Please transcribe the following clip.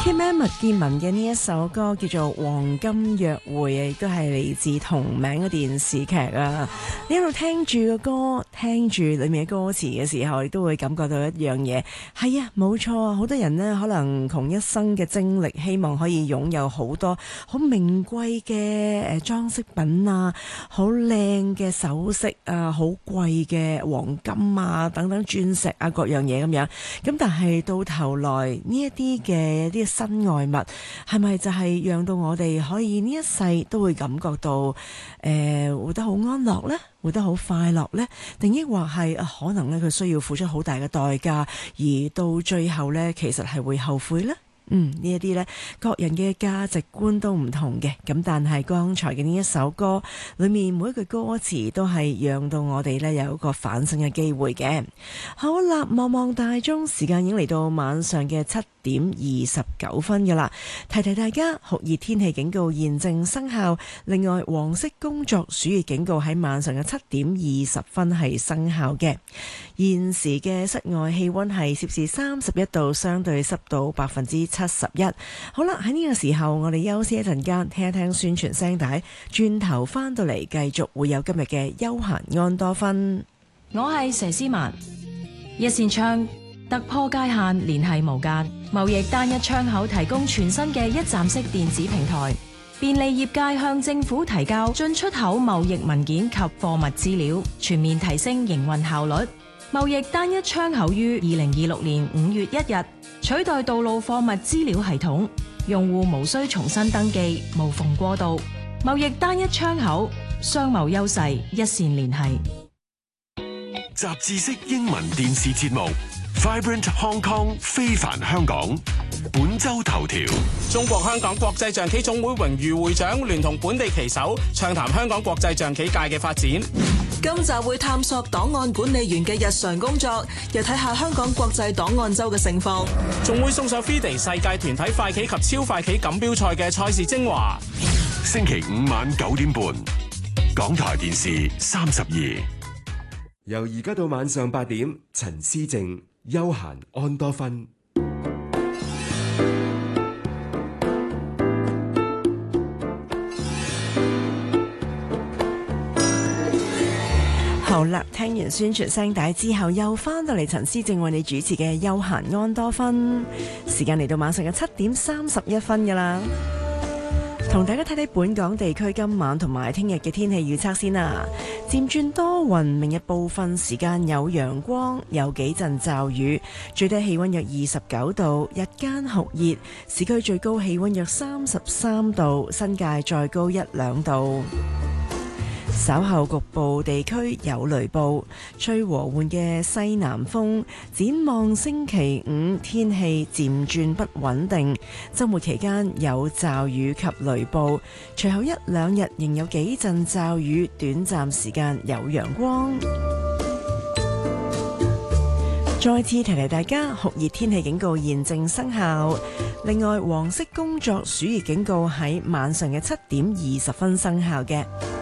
K-Man 麥潔文嘅呢一首歌叫做《黃金約會》，亦都係嚟自同名嘅電視劇啊！你喺度聽住個歌，聽住裏面嘅歌詞嘅時候，你都會感覺到一樣嘢。係啊，冇錯，好多人呢可能窮一生嘅精力，希望可以擁有好多好名貴嘅裝飾品啊，好靚嘅首飾啊，好貴嘅黃金啊，等等鑽石啊，各樣嘢咁樣。咁但係到頭來呢一啲嘅啲身外物係咪就係讓到我哋可以呢一世都會感覺到活得好安樂呢？活得好快樂呢？定抑或係可能呢佢需要付出好大嘅代價，而到最後呢其實係會後悔呢？呢一啲呢，各人嘅價值觀都唔同嘅，咁但係剛才嘅呢一首歌裏面每一句歌詞都係讓到我哋呢有一個反省嘅機會嘅。好啦，望望大鐘，時間已經嚟到晚上嘅7:29㗎啦。提提大家，酷熱天氣警告現正生效，另外黃色工作暑熱警告喺晚上嘅7:20係生效嘅。現時嘅室外氣溫係攝氏31度，相對濕度71%。好啦，喺呢個時候我哋休息一陣間，聽一聽宣傳聲帶，轉頭翻到嚟繼續會有今日嘅休閒安多芬。 我係佘詩曼，一線窗突破界限，聯繫無間，貿易單一窗口提供全新嘅一站式電子平台，便利業界向政府提交進出口貿易文件及貨物資料，全面提升營運效率。貿易單一窗口於2026年5月1日取代道路貨物資料系統，用戶無需重新登記，無縫過渡。貿易單一窗口，商貿優勢一線聯繫。 雜誌式英文電視節目 Vibrant Hong Kong 非凡香港，本周頭條： 中國香港國際象棋總會榮譽會長聯同本地棋手暢談香港國際象棋界嘅發展。 今集會探索檔案管理員嘅日常工作，又睇下香港國際檔案周嘅盛況。 仲會送上 FIDE 世界團體快棋及超快棋錦標賽嘅賽事精華。 星期五晚9點半，港台電視32。 由而家到晚上8點，陳思正休閒安多芬。 好啦，聽完宣傳聲帶之後，又翻到嚟陳思正為你主持嘅休閒安多芬。時間嚟到晚上嘅7:31㗎啦。同大家睇睇本港地區今晚同埋聽日嘅天氣預測先啦。漸轉多雲，明日部分時間有陽光，有幾陣驟雨，最低氣溫約29度，日間酷熱，市區最高氣溫約33度，新界再高1-2度。稍後局部地區有雷暴，吹和緩嘅西南風。展望星期五天氣漸轉不穩定，週末期間有驟雨及雷暴，隨後1-2日仍有幾陣驟雨，短暫時間有陽光。再次提提大家，酷熱天氣警告現正生效。另外，黃色工作暑熱警告喺晚上嘅7:20生效嘅。